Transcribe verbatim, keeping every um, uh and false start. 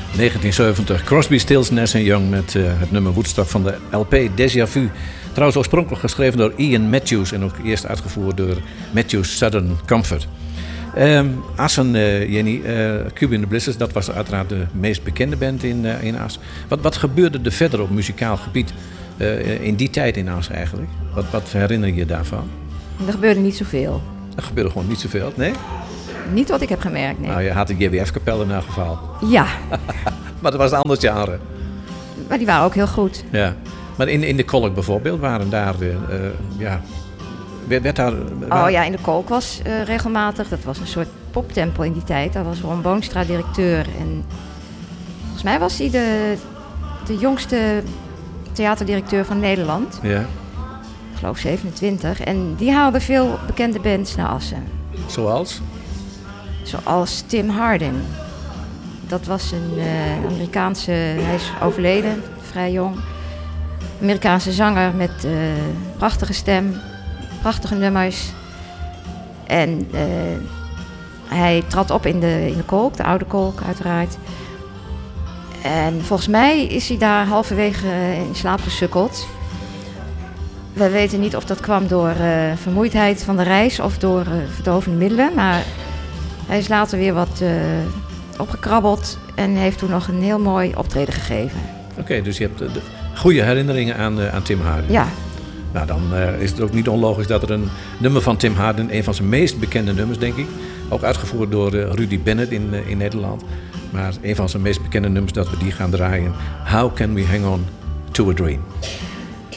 negentien zeventig. Crosby, Stills, Nash en Young met uh, het nummer Woodstock van de L P Déjà Vu. Trouwens oorspronkelijk geschreven door Ian Matthews en ook eerst uitgevoerd door Matthews Southern Comfort. Um, Assen, uh, Jenny, uh, Cuba and the Blizzards, dat was uiteraard de meest bekende band in, uh, in Assen. Wat, wat gebeurde er verder op muzikaal gebied uh, in die tijd in Assen eigenlijk? Wat, wat herinner je je daarvan? Er gebeurde niet zoveel. Er gebeurde gewoon niet zoveel, nee? Niet wat ik heb gemerkt, nee. Nou, je had de J W F-kapel in elk geval. Ja. Maar dat was een ander genre. Maar die waren ook heel goed. Ja. Maar in, in de Kolk bijvoorbeeld waren daar, uh, ja... Werd daar, waar... Oh ja, in de Kolk was uh, regelmatig. Dat was een soort poptempel in die tijd. Daar was Ron Boonstra directeur. En volgens mij was hij de, de jongste theaterdirecteur van Nederland. Ja. Ik geloof zevenentwintig. En die haalde veel bekende bands naar Assen. Zoals? Zoals Tim Hardin. Dat was een uh, Amerikaanse... Hij is overleden, vrij jong. Amerikaanse zanger met uh, prachtige stem. Prachtige nummers. En uh, hij trad op in de, in de Kolk, de oude Kolk uiteraard. En volgens mij is hij daar halverwege in slaap gesukkeld. We weten niet of dat kwam door uh, vermoeidheid van de reis of door uh, verdovende middelen. Maar hij is later weer wat uh, opgekrabbeld en heeft toen nog een heel mooi optreden gegeven. Oké, okay, dus je hebt uh, de goede herinneringen aan, uh, aan Tim Hardin. Ja. Nou, dan uh, is het ook niet onlogisch dat er een nummer van Tim Hardin, een van zijn meest bekende nummers, denk ik, ook uitgevoerd door uh, Rudy Bennett in, uh, in Nederland, maar een van zijn meest bekende nummers dat we die gaan draaien, How Can We Hang On To A Dream?